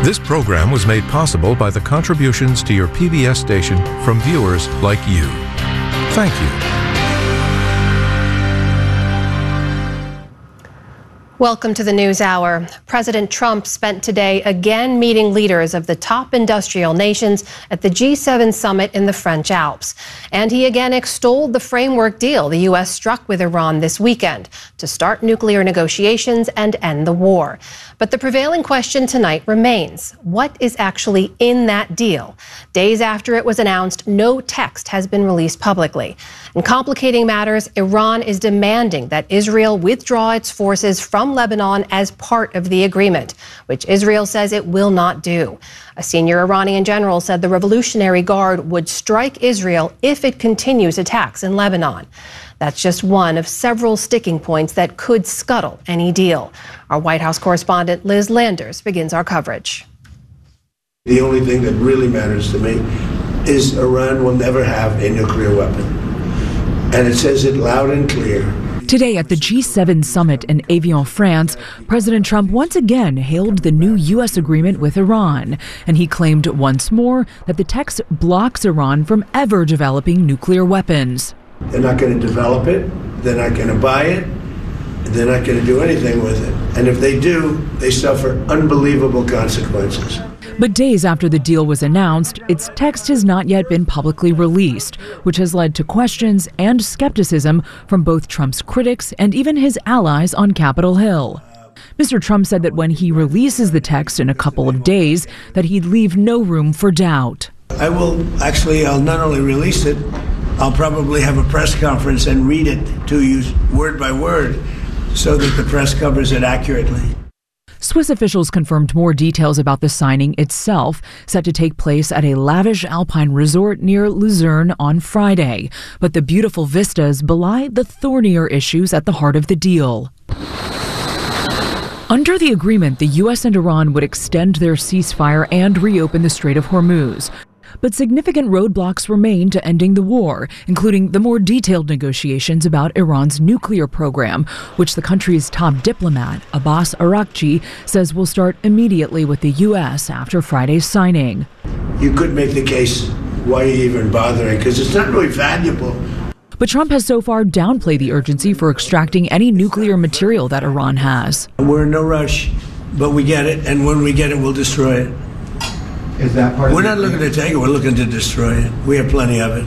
This program was made possible by the contributions to your PBS station from viewers like you. Thank you. Welcome to the News Hour. President Trump spent today again meeting leaders of the top industrial nations at the G7 summit in the French Alps. And he again extolled the framework deal the U.S. struck with Iran this weekend to start nuclear negotiations and end the war. But the prevailing question tonight remains, what is actually in that deal? Days after it was announced, no text has been released publicly. And complicating matters, Iran is demanding that Israel withdraw its forces from Lebanon as part of the agreement, which Israel says it will not do. A senior Iranian general said the Revolutionary Guard would strike Israel if it continues attacks in Lebanon. That's just one of several sticking points that could scuttle any deal. Our White House correspondent Liz Landers begins our coverage. The only thing that really matters to me is Iran will never have a nuclear weapon. And it says it loud and clear. Today at the G7 summit in Evian, France, President Trump once again hailed the new U.S. agreement with Iran. And he claimed once more that the text blocks Iran from ever developing nuclear weapons. They're not going to develop it. They're not going to buy it. They're not going to do anything with it. And if they do, they suffer unbelievable consequences. But days after the deal was announced, its text has not yet been publicly released, which has led to questions and skepticism from both Trump's critics and even his allies on Capitol Hill. Mr. Trump said that when he releases the text in a couple of days, that he'd leave no room for doubt. I'll not only release it, I'll probably have a press conference and read it to you word by word so that the press covers it accurately. Swiss officials confirmed more details about the signing itself, set to take place at a lavish alpine resort near Luzerne on Friday. But the beautiful vistas belie the thornier issues at the heart of the deal. Under the agreement, the U.S. and Iran would extend their ceasefire and reopen the Strait of Hormuz. But significant roadblocks remain to ending the war, including the more detailed negotiations about Iran's nuclear program, which the country's top diplomat, Abbas Araghchi, says will start immediately with the U.S. after Friday's signing. You could make the case, why are you even bothering? Because it's not really valuable. But Trump has so far downplayed the urgency for extracting any nuclear material that Iran has. We're in no rush, but we get it, and when we get it, we'll destroy it. Is that part We're not looking to take it, we're looking to destroy it. We have plenty of it.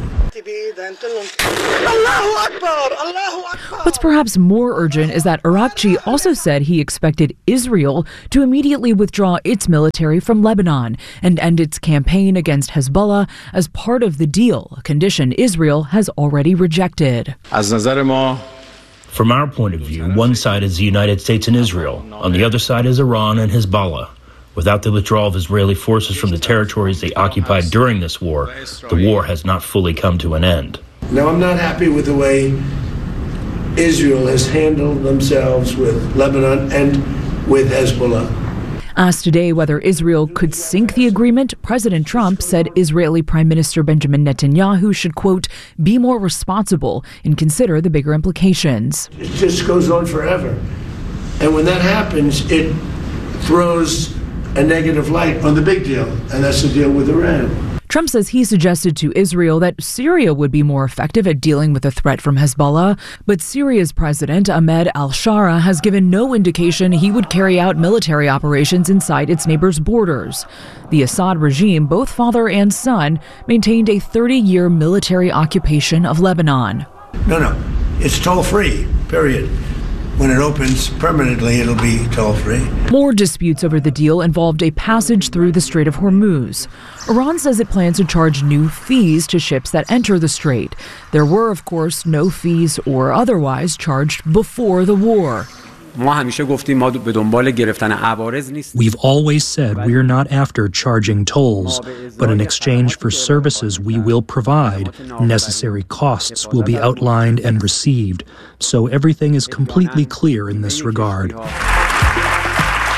What's perhaps more urgent is that Araghchi also said he expected Israel to immediately withdraw its military from Lebanon and end its campaign against Hezbollah as part of the deal, a condition Israel has already rejected. From our point of view, one side is the United States and Israel. On the other side is Iran and Hezbollah. Without the withdrawal of Israeli forces from the territories they occupied during this war, the war has not fully come to an end. Now, I'm not happy with the way Israel has handled themselves with Lebanon and with Hezbollah. Asked today whether Israel could sink the agreement, President Trump said Israeli Prime Minister Benjamin Netanyahu should, quote, be more responsible and consider the bigger implications. It just goes on forever. And when that happens, it throws a negative light on the big deal, and that's the deal with Iran. Trump says he suggested to Israel that Syria would be more effective at dealing with the threat from Hezbollah, but Syria's President Ahmed al-Shara has given no indication he would carry out military operations inside its neighbors' borders. The Assad regime, both father and son, maintained a 30-year military occupation of Lebanon. No, it's toll-free, period. When it opens permanently, it'll be toll-free. More disputes over the deal involved a passage through the Strait of Hormuz. Iran says it plans to charge new fees to ships that enter the strait. There were, of course, no fees or otherwise charged before the war. We've always said we're not after charging tolls, but in exchange for services we will provide, necessary costs will be outlined and received. So everything is completely clear in this regard.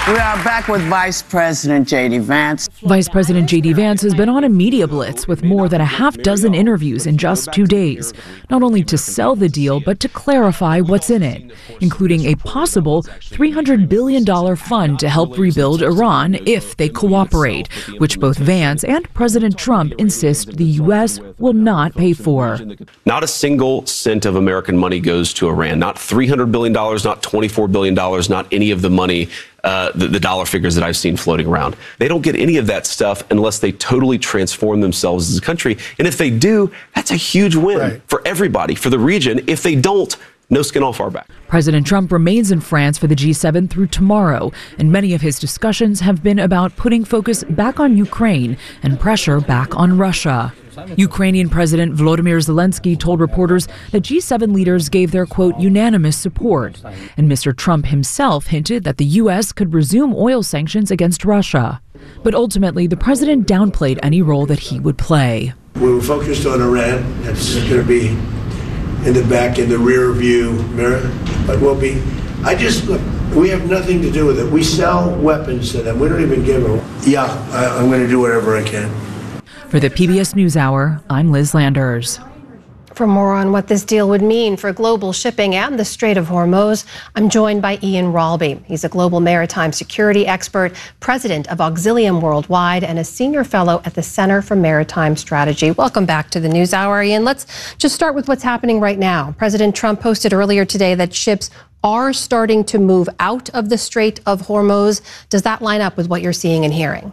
We are back with Vice President J.D. Vance. Vice President J.D. Vance has been on a media blitz with more than a half dozen interviews in just 2 days, not only to sell the deal, but to clarify what's in it, including a possible $300 billion fund to help rebuild Iran if they cooperate, which both Vance and President Trump insist the U.S. will not pay for. Not a single cent of American money goes to Iran. Not $300 billion, not $24 billion, not any of the money, the dollar figures that I've seen floating around. They don't get any of that stuff unless they totally transform themselves as a country. And if they do, that's a huge win for everybody, for the region. If they don't, no skin off our back. President Trump remains in France for the G7 through tomorrow, and many of his discussions have been about putting focus back on Ukraine and pressure back on Russia. Ukrainian President Volodymyr Zelensky told reporters that G7 leaders gave their, quote, unanimous support. And Mr. Trump himself hinted that the U.S. could resume oil sanctions against Russia. But ultimately, the president downplayed any role that he would play. We were focused on Iran. That's going to be in the back, in the rear view mirror. But we'll be, look, we have nothing to do with it. We sell weapons to them. We don't even give them. Yeah, I'm going to do whatever I can. For the PBS NewsHour, I'm Liz Landers. For more on what this deal would mean for global shipping and the Strait of Hormuz, I'm joined by Ian Ralby. He's a global maritime security expert, president of Auxilium Worldwide, and a senior fellow at the Center for Maritime Strategy. Welcome back to the NewsHour, Ian. Let's just start with what's happening right now. President Trump posted earlier today that ships are starting to move out of the Strait of Hormuz. Does that line up with what you're seeing and hearing?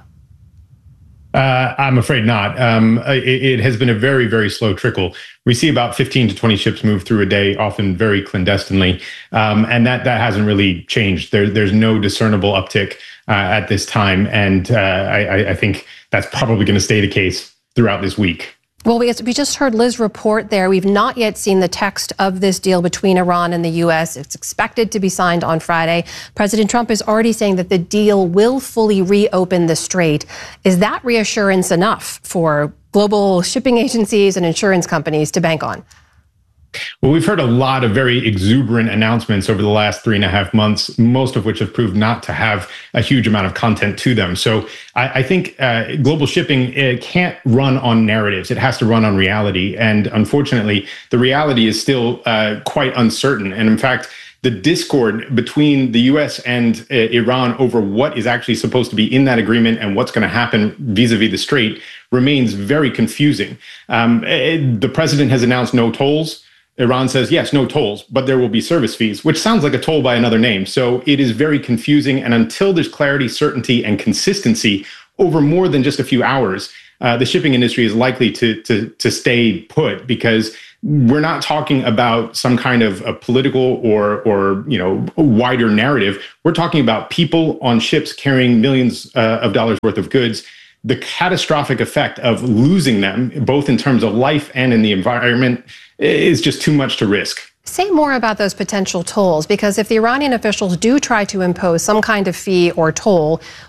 I'm afraid not. It has been a very, very slow trickle. We see about 15 to 20 ships move through a day, often very clandestinely, and that hasn't really changed. There's no discernible uptick at this time, and I think that's probably going to stay the case throughout this week. Well, we just heard Liz report there. We've not yet seen the text of this deal between Iran and the U.S. It's expected to be signed on Friday. President Trump is already saying that the deal will fully reopen the strait. Is that reassurance enough for global shipping agencies and insurance companies to bank on? Well, we've heard a lot of very exuberant announcements over the last 3.5 months, most of which have proved not to have a huge amount of content to them. So I think global shipping can't run on narratives. It has to run on reality. And unfortunately, the reality is still quite uncertain. And in fact, the discord between the U.S. and Iran over what is actually supposed to be in that agreement and what's going to happen vis-a-vis the strait remains very confusing. The president has announced no tolls. Iran says, yes, no tolls, but there will be service fees, which sounds like a toll by another name. So it is very confusing. And until there's clarity, certainty, and consistency over more than just a few hours, the shipping industry is likely to stay put, because we're not talking about some kind of a political or wider narrative. We're talking about people on ships carrying millions of dollars worth of goods. The catastrophic effect of losing them, both in terms of life and in the environment, is just too much to risk. Say more about those potential tolls, because if the Iranian officials do try to impose some kind of fee or toll,